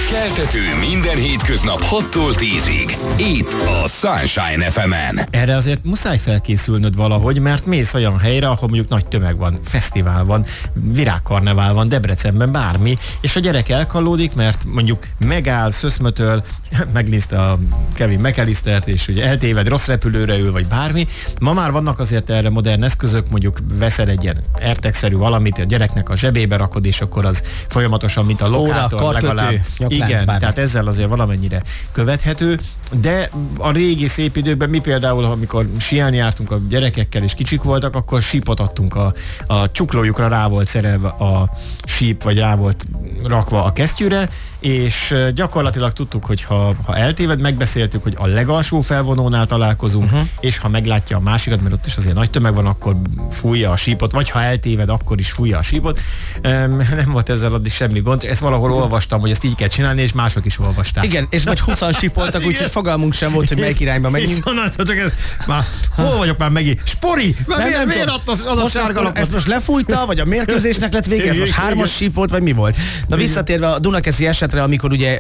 Keltető minden hétköznap 6-tól 10-ig. Itt a Sunshine FM-en. Erre azért muszáj felkészülnöd valahogy, mert mész olyan helyre, ahol mondjuk nagy tömeg van, fesztivál van, virágkarnevál van, Debrecenben bármi, és a gyerek elkallódik, mert mondjuk megáll, szöszmötöl, megnézte a Kevin McAllistert, és ugye eltéved, rossz repülőre ül, vagy bármi. Ma már vannak azért erre modern eszközök, mondjuk veszel egy ilyen AirTag-szerű valamit, a gyereknek a zsebébe rakod, és akkor az folyamatosan, mint a lokátor, legalább. Igen, tehát ezzel azért valamennyire követhető, de a régi szép időkben mi például, amikor síelni jártunk a gyerekekkel, és kicsik voltak, akkor sípot adtunk a csuklójukra, rá volt szerelve a síp, vagy rá volt rakva a kesztyűre, és gyakorlatilag tudtuk, hogy ha eltéved, megbeszéltük, hogy a legalsó felvonónál találkozunk, és ha meglátja a másikat, mert ott is azért nagy tömeg van, akkor fújja a sípot, vagy ha eltéved, akkor is fújja a sípot. Nem volt ezzel addig semmi gond, ezt valahol olvastam, hogy ezt így kell csinálni, és mások is olvasták. Igen, és vagy 20-an sípoltak, úgyhogy fogalmunk sem volt, hogy melyik irányba megyünk. És csak ez, már hol vagyok már megint? Spori! Miért adta az a sárga lapot? Ezt most lefújta, vagy a mérkőzésnek lett vége? Ez most 3-as síp volt, vagy mi volt? Na visszatérve a Dunakeszi esetre, amikor ugye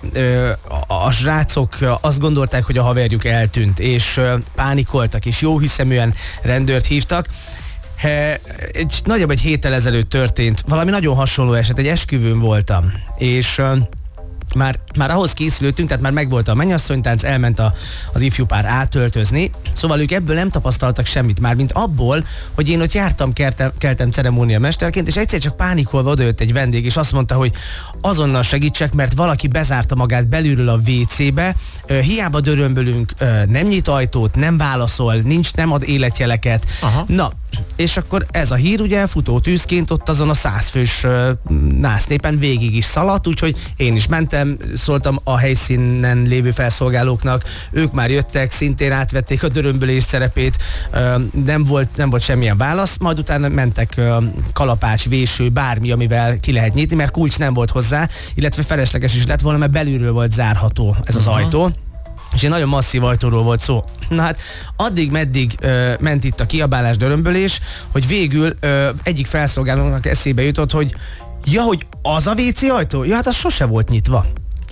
a srácok azt gondolták, hogy a haverjuk eltűnt, és pánikoltak, és jóhiszeműen rendőrt hívtak. Nagyjából egy héttel ezelőtt történt valami nagyon hasonló eset, egy esküvőn voltam, és már ahhoz készültünk, tehát már megvolt a mennyasszonytánc, elment az ifjú pár átöltözni, szóval ők ebből nem tapasztaltak semmit már, mint abból, hogy én ott jártam, keltem ceremóniamesterként, és egyszer csak pánikolva odajött egy vendég, és azt mondta, hogy azonnal segítsek, mert valaki bezárta magát belülről a WC-be, hiába dörömbölünk, nem nyit ajtót, nem válaszol, nem ad életjeleket. Aha. Na, és akkor ez a hír ugye futó tűzként ott azon a 100 fős násznépen végig is szaladt, úgyhogy én is mentem, szóltam a helyszínen lévő felszolgálóknak, ők már jöttek, szintén átvették a dörömbölés szerepét, nem volt semmilyen válasz, majd utána mentek kalapács, véső, bármi, amivel ki lehet nyitni, mert kulcs nem volt hozzá, illetve felesleges is lett volna, mert belülről volt zárható ez az ajtó. És egy nagyon masszív ajtóról volt szó. Na hát addig-meddig ment itt a kiabálás, dörömbölés, hogy végül egyik felszolgálónak eszébe jutott, hogy hogy az a WC ajtó? Ja, hát az sose volt nyitva.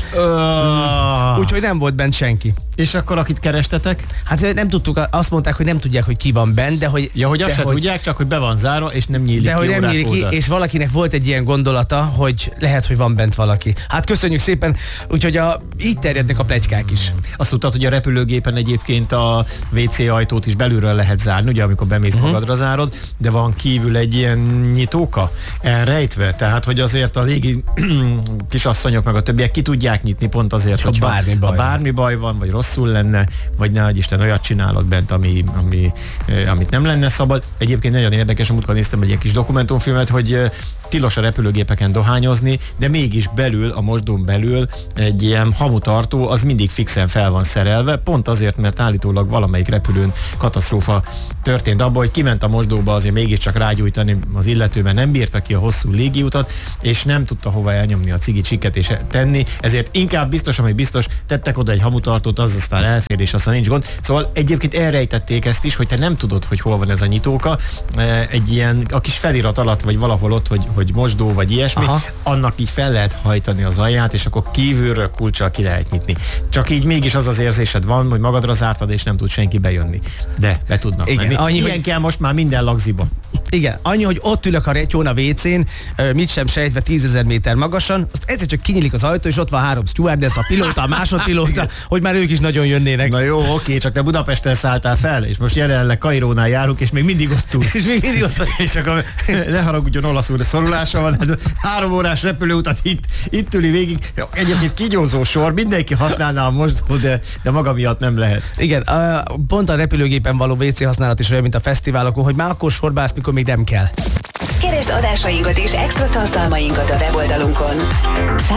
Úgyhogy nem volt bent senki. És akkor akit kerestetek? Hát nem tudtuk, azt mondták, hogy nem tudják, hogy ki van bent, de hogy... Ja, hogy azt se tudják, csak hogy be van zárva, és nem nyílik ki. De hogy nem nyílik ki, és valakinek volt egy ilyen gondolata, hogy lehet, hogy van bent valaki. Hát köszönjük szépen, úgyhogy így terjednek a pletykák is. Azt tudtad, hogy a repülőgépen egyébként a WC ajtót is belülről lehet zárni, ugye amikor bemész magadra zárod, de van kívül egy ilyen nyitóka elrejtve, tehát hogy azért a légi kisasszonyok meg a többiek ki tudják nyitni pont azért, hogy bármi baj van, vagy rosszul lenne, vagy ne adj Isten olyat csinálod bent, amit nem lenne szabad. Egyébként nagyon érdekes, múltkor néztem egy ilyen kis dokumentumfilmet, hogy tilos a repülőgépeken dohányozni, de mégis belül, a mosdón belül egy ilyen hamutartó, az mindig fixen fel van szerelve, pont azért, mert állítólag valamelyik repülőn katasztrófa történt abban, hogy kiment a mosdóba azért mégiscsak rágyújtani az illetőben, nem bírta ki a hosszú légiutat, és nem tudta hova elnyomni a cigicsiket és tenni, ezért inkább biztos, ami biztos, tettek oda egy hamutartót, az aztán elfér, és aztán nincs gond. Szóval egyébként elrejtették ezt is, hogy te nem tudod, hogy hol van ez a nyitóka, egy ilyen, a kis felirat alatt, vagy valahol ott, hogy mosdó, vagy ilyesmi, annak így fel lehet hajtani az alját, és akkor kívülről kulccsal ki lehet nyitni. Csak így mégis az érzésed van, hogy magadra zártad, és nem tud senki bejönni. De be tudnak menni. Ilyen kell most már minden lagziba. Igen, annyi, hogy ott ülök a retyón a WC-n, mit sem sejtve 10 000 méter magasan, azt egyszer csak kinyílik az ajtó, és ott van 3 stewardess, a pilóta, a másodpilóta, hogy már ők is nagyon jönnének. Na jó, oké, csak te Budapesten szálltál fel, és most jelenleg Kairónál járunk, és még mindig ott tudsz. És még mindig ott van. És akkor ne haragudjon olaszul, de szorulása van, 3 órás repülőutat itt üli végig. Egyébként kigyózó sor, mindenki használná a mosdót, de maga miatt nem lehet. Igen, pont a repülőgépen való WC használat is olyan, mint a fesztiválokon, hogy már akkor sorba állsz, mikor még nem kell. Keresd adásainkat és extra tartalmainkat a weboldalunkon.